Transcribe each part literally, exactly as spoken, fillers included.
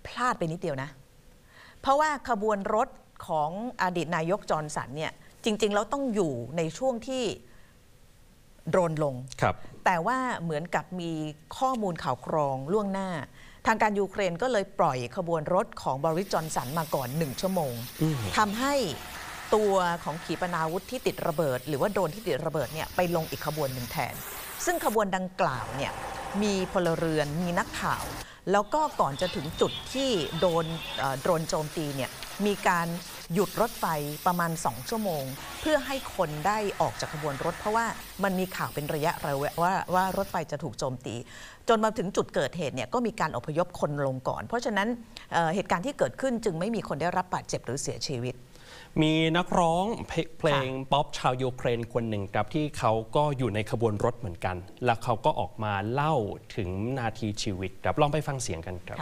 พลาดไปนิดเดียวนะเพราะว่าขบวนรถของอดีตนายกจอห์นสันเนี่ยจริงๆแล้วต้องอยู่ในช่วงที่โดรนลงแต่ว่าเหมือนกับมีข้อมูลข่าวกรองล่วงหน้าทางการยูเครนก็เลยปล่อยขบวนรถของบริส จอนสันมาก่อนหนึ่งชั่วโมงทำให้ตัวของขีปนาวุธที่ติดระเบิดหรือว่าโดรนที่ติดระเบิดเนี่ยไปลงอีกขบวนหนึ่งแทนซึ่งขบวนดังกล่าวเนี่ยมีพลเรือนมีนักข่าวแล้วก็ก่อนจะถึงจุดที่โดนโดรนโจมตีเนี่ยมีการหยุดรถไฟประมาณสองชั่วโมงเพื่อให้คนได้ออกจากขบวนรถเพราะว่ามันมีข่าวเป็นระยะว่าว่ารถไฟจะถูกโจมตีจนมาถึงจุดเกิดเหตุเนี่ยก็มีการอพยพคนลงก่อนเพราะฉะนั้น เ, เหตุการณ์ที่เกิดขึ้นจึงไม่มีคนได้รับบาดเจ็บหรือเสียชีวิตมีนักร้องเพลงป๊อปชาวยูเครนคนหนึ่งครับที่เขาก็อยู่ในขบวนรถเหมือนกันแล้วเขาก็ออกมาเล่าถึงนาทีชีวิตครับลองไปฟังเสียงกันครับ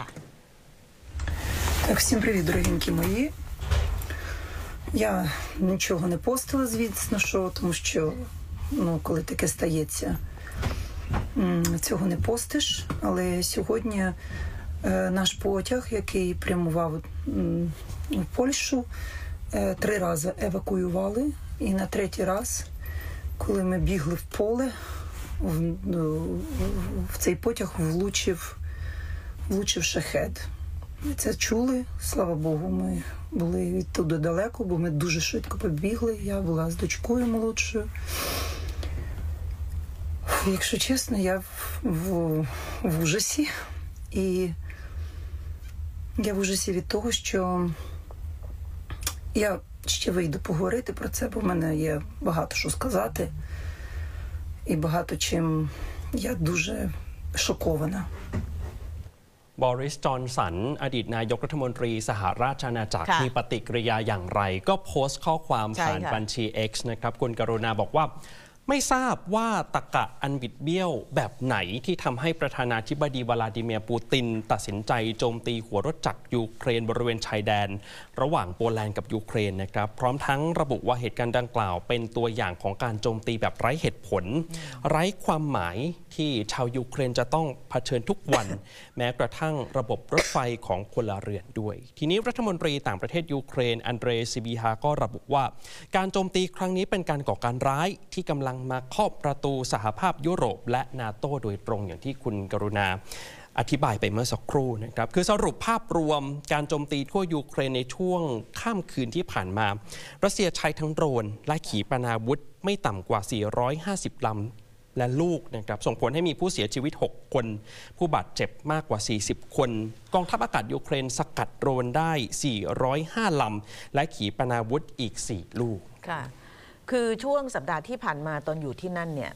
Всім привіт, дорогенькі мої. Я нічого не постила, звісно, що, тому що, ну, коли таке стається, цього не постиш. Але сьогодні е, наш потяг, який прямував м, в Польщу, е, три рази евакуювали. І на третій раз, коли ми бігли в поле, в, в цей потяг влучив, влучив шахед. Ми це чули, слава Богу, ми були відтуди далеко, бо ми дуже швидко побігли, я була з дочкою молодшою. Якщо чесно, я в, в, в ужасі, і я в ужасі від того, що я ще вийду поговорити про це, бо в мене є багато що сказати, і багато чим я дуже шокована. บริส จอนสันอดีตนายกรัฐมนตรีสหราชอาณาจักรมีปฏิกิริยาอย่างไรก็โพสต์ข้อความผ่านบัญชี X นะครับคุณกรุณาบอกว่าไม่ทราบว่าตรรกะอันบิดเบี้ยวแบบไหนที่ทำให้ประธานาธิบดีวลาดิเมียร์ปูตินตัดสินใจโจมตีหัวรถจักรยูเครนบริเวณชายแดนระหว่างโปแลนด์กับยูเครนนะครับพร้อมทั้งระบุว่าเหตุการณ์ดังกล่าวเป็นตัวอย่างของการโจมตีแบบไร้เหตุผลไร้ความหมายที่ชาวยูเครนจะต้องเผชิญทุกวันแม้กระทั่งระบบรถไฟของพลเรือนด้วยทีนี้รัฐมนตรีต่างประเทศยูเครนอันเดรซิบีฮาก็ระบุว่าการโจมตีครั้งนี้เป็นการก่อการร้ายที่กำลังมาเคาะประตูสหภาพยุโรปและนาโต้โดยตรงอย่างที่คุณกรุณาอธิบายไปเมื่อสักครู่นะครับคือสรุปภาพรวมการโจมตีทั่วยูเครนในช่วงค่ำคืนที่ผ่านมารัสเซียใช้ทั้งโดรนและขีปนาวุธไม่ต่ำกว่าสี่ร้อยห้าสิบลำและลูกนะครับส่งผลให้มีผู้เสียชีวิตหกคนผู้บาดเจ็บมากกว่าสี่สิบคนกองทัพอากาศยูเครนสกัดโดรนได้สี่ร้อยห้าลำและขีปนาวุธอีกสี่ลูกค่ะคือช่วงสัปดาห์ที่ผ่านมาตอนอยู่ที่นั่นเนี่ย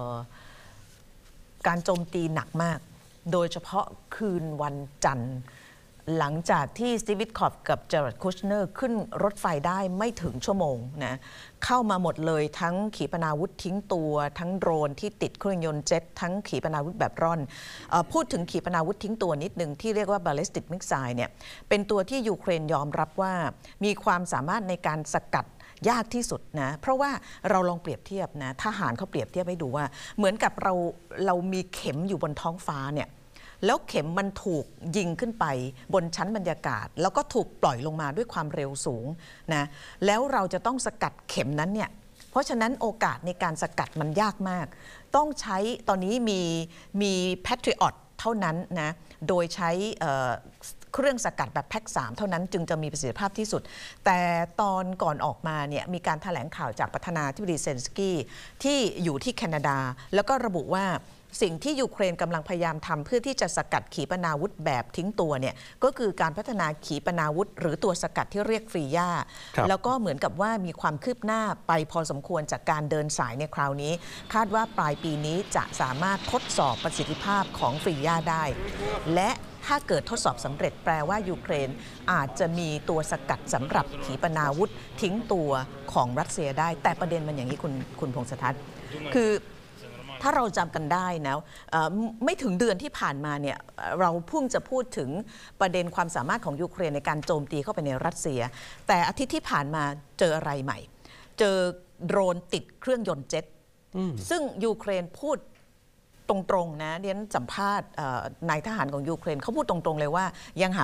การโจมตีหนักมากโดยเฉพาะคืนวันจันทร์หลังจากที่สตีฟ วิทคอฟกับเจอรัลด์ คุชเนอร์ขึ้นรถไฟได้ไม่ถึงชั่วโมงนะเข้ามาหมดเลยทั้งขีปนาวุธทิ้งตัวทั้งโดรนที่ติดเครื่องยนต์เจ็ตทั้งขีปนาวุธแบบร่อนพูดถึงขีปนาวุธทิ้งตัวนิดนึงที่เรียกว่า ballistic missile เนี่ยเป็นตัวที่ยูเครนยอมรับว่ามีความสามารถในการสกัดยากที่สุดนะเพราะว่าเราลองเปรียบเทียบนะทหารเขาเปรียบเทียบให้ดูว่าเหมือนกับเราเรามีเข็มอยู่บนท้องฟ้าเนี่ยแล้วเข็มมันถูกยิงขึ้นไปบนชั้นบรรยากาศแล้วก็ถูกปล่อยลงมาด้วยความเร็วสูงนะแล้วเราจะต้องสกัดเข็มนั้นเนี่ยเพราะฉะนั้นโอกาสในการสกัดมันยากมากต้องใช้ตอนนี้มีมี Patriot เท่านั้นนะโดยใช้เครื่องสกัดแบบแพ็คสามเท่านั้นจึงจะมีประสิทธิภาพที่สุดแต่ตอนก่อนออกมาเนี่ยมีการแถลงข่าวจากประธานาธิบดีเซเลนสกี้ที่อยู่ที่แคนาดาแล้วก็ระบุว่าสิ่งที่ยูเครนกำลังพยายามทำเพื่อที่จะสกัดขีปนาวุธแบบทิ้งตัวเนี่ยก็คือการพัฒนาขีปนาวุธหรือตัวสกัดที่เรียกฟรีย่าแล้วก็เหมือนกับว่ามีความคืบหน้าไปพอสมควรจากการเดินสายในคราวนี้คาดว่าปลายปีนี้จะสามารถทดสอบประสิทธิภาพของฟรีย่าได้และถ้าเกิดทดสอบสำเร็จแปลว่ายูเครนอาจจะมีตัวสกัดสำหรับขีปนาวุธทิ้งตัวของรัสเซียได้แต่ประเด็นมันอย่างนี้คุณคุณพงษ์ทัศน์คือถ้าเราจำกันได้นะไม่ถึงเดือนที่ผ่านมาเนี่ยเราเพิ่งจะพูดถึงประเด็นความสามารถของยูเครนในการโจมตีเข้าไปในรัสเซียแต่อาทิตย์ที่ผ่านมาเจออะไรใหม่เจอโดรนติดเครื่องยนต์เจ็ตซึ่งยูเครนพูดตรงๆนะเรียนสัมภาษณ์นายทหารของยูเครนเขาพูดตรงๆเลยว่ายังหา